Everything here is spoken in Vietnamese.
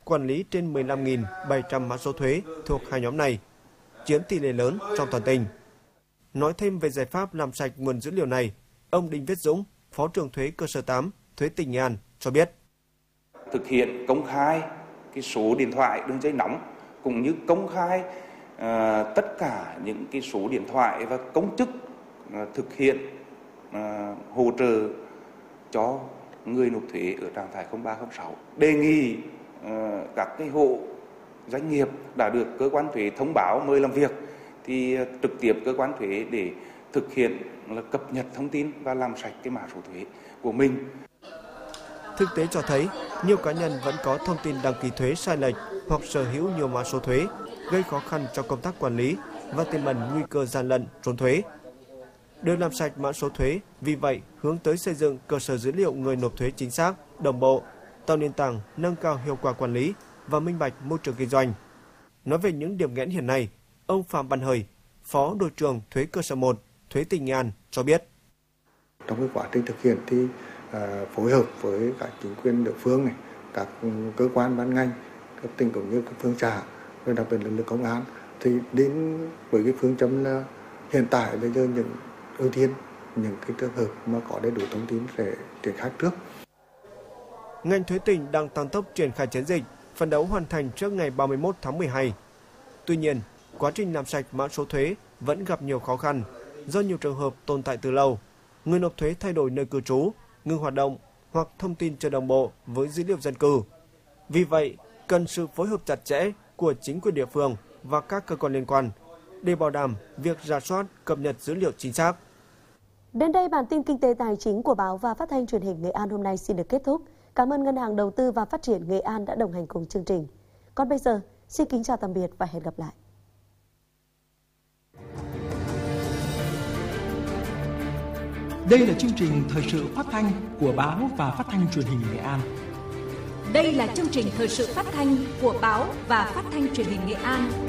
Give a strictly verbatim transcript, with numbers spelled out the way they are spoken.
quản lý trên mười lăm nghìn bảy trăm mã số thuế thuộc hai nhóm này, chiếm tỷ lệ lớn trong toàn tỉnh. Nói thêm về giải pháp làm sạch nguồn dữ liệu này, ông Đinh Viết Dũng, Phó trưởng thuế cơ sở tám, thuế tỉnh Nghệ An cho biết. Thực hiện công khai cái số điện thoại đường dây nóng cũng như công khai uh, tất cả những cái số điện thoại và công chức uh, thực hiện uh, hỗ trợ cho người nộp thuế ở trạng thái không ba không sáu. Đề nghị uh, các cái hộ doanh nghiệp đã được cơ quan thuế thông báo mời làm việc thì uh, trực tiếp cơ quan thuế để thực hiện là cập nhật thông tin và làm sạch cái mã số thuế của mình. Thực tế cho thấy, nhiều cá nhân vẫn có thông tin đăng ký thuế sai lệch hoặc sở hữu nhiều mã số thuế, gây khó khăn cho công tác quản lý và tiềm ẩn nguy cơ gian lận, trốn thuế. Để làm sạch mã số thuế, vì vậy hướng tới xây dựng cơ sở dữ liệu người nộp thuế chính xác, đồng bộ, tạo nền tảng nâng cao hiệu quả quản lý và minh bạch môi trường kinh doanh. Nói về những điểm nghẽn hiện nay, ông Phạm Văn Hời, Phó Đội trưởng Thuế cơ sở một, Thuế tỉnh Nghệ An cho biết. Trong cái quá trình thực hiện thì à, phối hợp với các chính quyền địa phương này, các cơ quan ban ngành, các tỉnh cũng như các phương xã, rồi đặc biệt là lực lượng công an thì đến với cái phương châm là hiện tại bây giờ những ưu tiên những cái trường hợp mà có đầy đủ thông tin sẽ triển khai trước. Ngành thuế tỉnh đang tăng tốc triển khai chiến dịch, phấn đấu hoàn thành trước ngày ba mươi mốt tháng mười hai. Tuy nhiên, quá trình làm sạch mã số thuế vẫn gặp nhiều khó khăn do nhiều trường hợp tồn tại từ lâu. Người nộp thuế thay đổi nơi cư trú, ngừng hoạt động hoặc thông tin chưa đồng bộ với dữ liệu dân cư. Vì vậy, cần sự phối hợp chặt chẽ của chính quyền địa phương và các cơ quan liên quan để bảo đảm việc rà soát, cập nhật dữ liệu chính xác. Đến đây bản tin kinh tế tài chính của báo và phát thanh truyền hình Nghệ An hôm nay xin được kết thúc. Cảm ơn Ngân hàng Đầu tư và Phát triển Nghệ An đã đồng hành cùng chương trình. Còn bây giờ, xin kính chào tạm biệt và hẹn gặp lại. Đây là chương trình thời sự phát thanh của báo và phát thanh truyền hình Nghệ An. Đây là chương trình thời sự phát thanh của báo và phát thanh truyền hình Nghệ An.